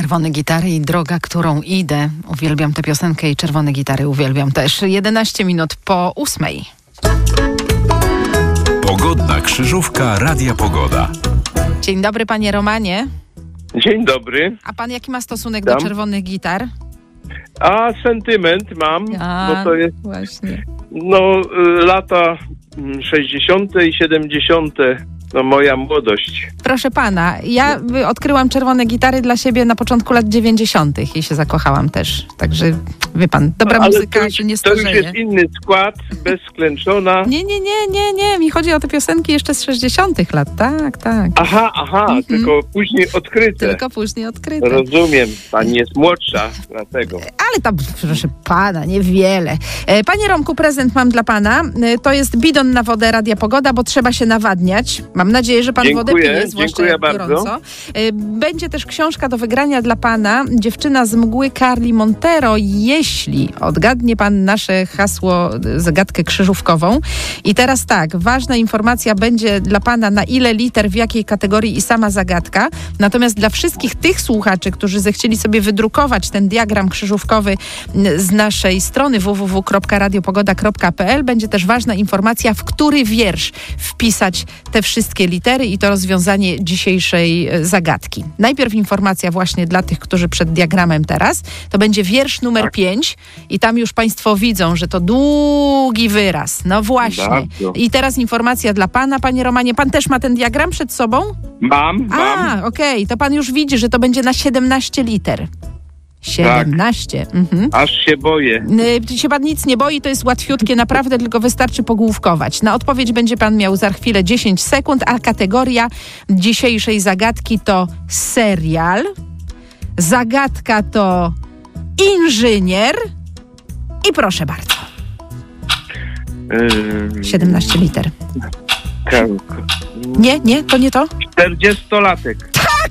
Czerwone gitary i droga, którą idę. Uwielbiam tę piosenkę i czerwone gitary uwielbiam też. 11 minut po 8. Pogodna krzyżówka Radia Pogoda. Dzień dobry, panie Romanie. Dzień dobry. A pan jaki ma stosunek do czerwonych gitar? A sentyment mam, bo to jest właśnie. Lata 60. i 70. Moja młodość. Proszę pana, ja odkryłam czerwone gitary dla siebie na początku lat 90. i się zakochałam też. Także wie pan, dobra muzyka się nie starzeje. To już jest inny skład, bez sklęczona. Nie. Mi chodzi o te piosenki jeszcze z 60. lat. Tak. Aha, tylko później odkryte. Rozumiem, pani jest młodsza, dlatego. Ale tam, proszę pana, niewiele. Panie Romku, prezent mam dla pana. To jest bidon na wodę Radia Pogoda, bo trzeba się nawadniać. Mam nadzieję, że pan wodę pije, zwłaszcza jak gorąco. Będzie też książka do wygrania dla pana. Dziewczyna z mgły Carly Montero, jeśli odgadnie pan nasze hasło, zagadkę krzyżówkową. I teraz tak, ważna informacja będzie dla pana, na ile liter, w jakiej kategorii i sama zagadka. Natomiast dla wszystkich tych słuchaczy, którzy zechcieli sobie wydrukować ten diagram krzyżówkowy z naszej strony www.radiopogoda.pl, będzie też ważna informacja, w który wiersz wpisać te wszystkie litery i to rozwiązanie dzisiejszej zagadki. Najpierw informacja właśnie dla tych, którzy przed diagramem teraz. To będzie wiersz numer 5 i tam już państwo widzą, że to długi wyraz. No właśnie. Bardzo. I teraz informacja dla pana, panie Romanie. Pan też ma ten diagram przed sobą? Mam. Okej. To pan już widzi, że to będzie na 17 liter. 17. Tak. Aż się boję. Się pan nic nie boi, to jest łatwiutkie, naprawdę, tylko wystarczy pogłówkować. Na odpowiedź będzie pan miał za chwilę 10 sekund, a kategoria dzisiejszej zagadki to serial, zagadka to inżynier i proszę bardzo. 17 liter. Nie, to nie to? 40-latek. Tak!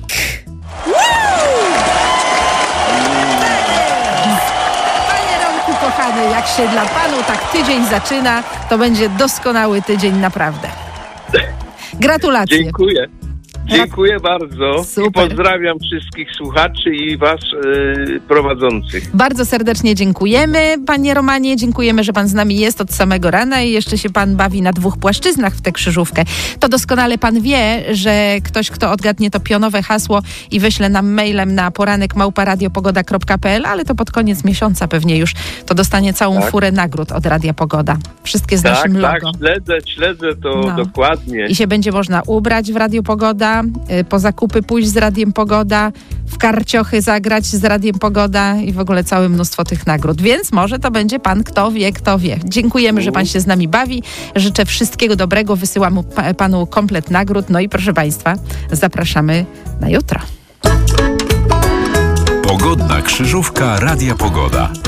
Kochany, jak się dla panu tak tydzień zaczyna, to będzie doskonały tydzień, naprawdę. Gratulacje. Dziękuję bardzo. Super. I pozdrawiam wszystkich słuchaczy i was prowadzących. Bardzo serdecznie dziękujemy, panie Romanie. Dziękujemy, że pan z nami jest od samego rana i jeszcze się pan bawi na 2 płaszczyznach w tę krzyżówkę. To doskonale pan wie, że ktoś, kto odgadnie to pionowe hasło i wyśle nam mailem na poranek@radiopogoda.pl, ale to pod koniec miesiąca pewnie już to dostanie całą furę nagród od Radia Pogoda. Wszystkie z naszym logo. Tak, śledzę to dokładnie. I się będzie można ubrać w Radio Pogoda, po zakupy pójść z Radiem Pogoda, w karciochy zagrać z Radiem Pogoda i w ogóle całe mnóstwo tych nagród. Więc może to będzie pan, kto wie. Dziękujemy, że pan się z nami bawi. Życzę wszystkiego dobrego. Wysyłam panu komplet nagród. No i proszę państwa, zapraszamy na jutro. Pogodna krzyżówka Radia Pogoda.